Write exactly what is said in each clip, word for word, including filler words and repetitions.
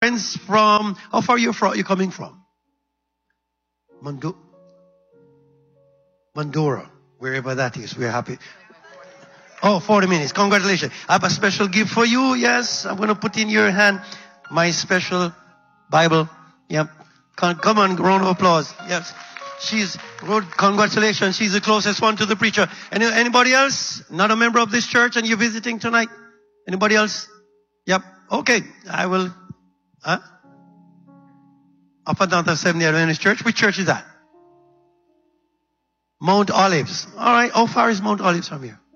friends from, how far are you from, you coming from? Mondo, Mandora, wherever that is. We're happy. Oh, forty minutes. Congratulations. I have a special gift for you. Yes, I'm going to put in your hand my special Bible. Yep. Come on, round of applause. Yes. She's, congratulations. She's the closest one to the preacher. Any, anybody else? Not a member of this church and you're visiting tonight? Anybody else? Yep. Okay. I will. Huh? Upper Downtown Seventh-day Adventist Church. Which church is that? Mount Olives. All right. How far is Mount Olives from here?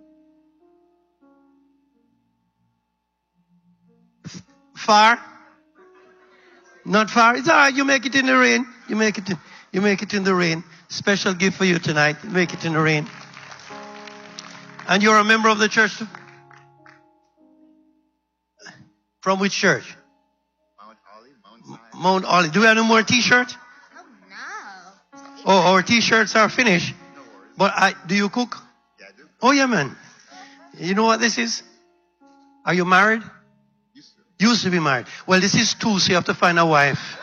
Far? Not far. It's all right. You make it in the rain. You make it in, you make it in the rain. Special gift for you tonight. You make it in the rain. And you're a member of the church too? From which church? Mount Olive. Mount, Mount Olive. Do we have no more t-shirts? Oh, no. Oh, our t-shirts are finished. no worries. But I, do you cook? Yeah, I do. Oh, yeah, man. You know what this is? Are you married? Used to. Used to be married. Well, this is two, so you have to find a wife.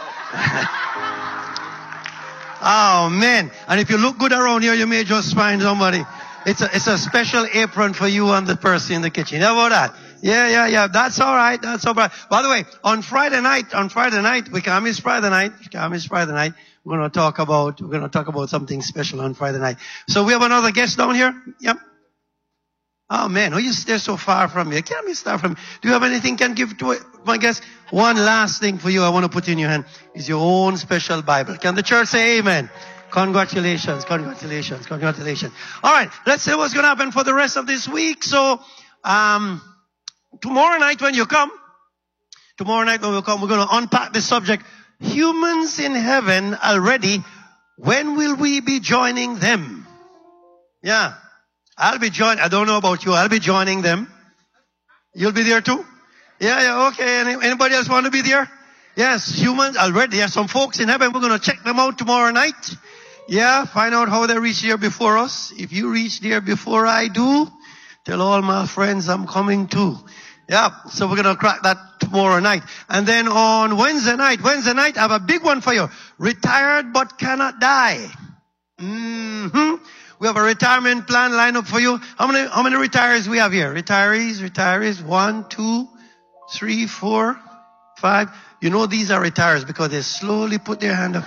Oh, man. And if you look good around here, you may just find somebody. It's a, it's a special apron for you and the person in the kitchen. How about that? Yeah, yeah, yeah. That's all right. That's all right. By the way, on Friday night, on Friday night, we can't miss Friday night. We can't miss Friday night. We're going to talk about, we're going to talk about something special on Friday night. So we have another guest down here. Yep. Oh, man. Oh, you stay so far from me. I can't miss that from me. Do you have anything can give to my guest? One last thing for you I want to put in your hand is your own special Bible. Can the church say amen? Congratulations, congratulations, congratulations. All right, let's see what's going to happen for the rest of this week. So, um, tomorrow night when you come, tomorrow night when we come, we're going to unpack the subject, humans in heaven already. When will we be joining them? Yeah, I'll be joining. I don't know about you. I'll be joining them. You'll be there too? Yeah, yeah, okay. Any, anybody else want to be there? Yes, humans already. There's some folks in heaven. We're going to check them out tomorrow night. Yeah, find out how they reach there before us. If you reach there before I do, tell all my friends I'm coming too. Yeah, so we're going to crack that tomorrow night. And then on Wednesday night, Wednesday night, I have a big one for you. Retired but cannot die. Mm-hmm. We have a retirement plan lined up for you. How many, how many retirees we have here? Retirees, retirees, one, two, three, four, five. You know these are retirees because they slowly put their hand up.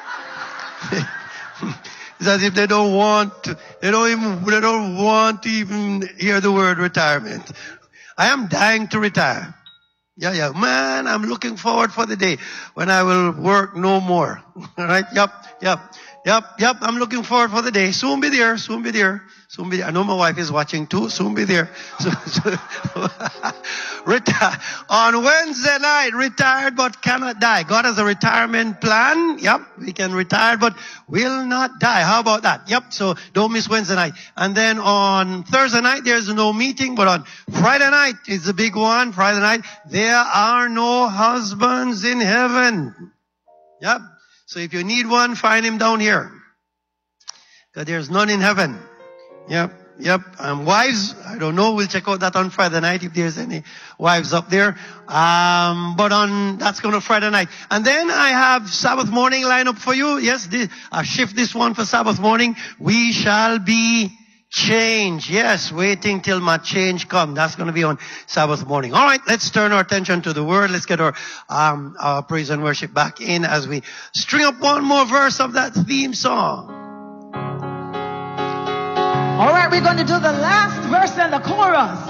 It's as if they don't want to, they don't even, they don't want to even hear the word retirement. I am dying to retire. Yeah, yeah. Man, I'm looking forward for the day when I will work no more. All right? Yep, yep, yep, yep. I'm looking forward for the day. Soon be there, soon be there, soon be there. I know my wife is watching too. Soon be there. So, so retire. On Wednesday night, retired but cannot die. God has a retirement plan. Yep, we can retire but will not die. How about that? Yep, so don't miss Wednesday night. And then on Thursday night, there's no meeting, but on Friday night is the big one. Friday night, there are no husbands in heaven. Yep, so if you need one, find him down here. Because there's none in heaven. Yep. Yep. Um, wives, I don't know. We'll check out that on Friday night if there's any wives up there. Um, but on, that's going to Friday night. And then I have Sabbath morning line up for you. Yes, this, I shift this one for Sabbath morning. We shall be changed. Yes, waiting till my change comes. That's going to be on Sabbath morning. All right, let's turn our attention to the word. Let's get our, um, our praise and worship back in as we string up one more verse of that theme song. All right, we're going to do the last verse and the chorus.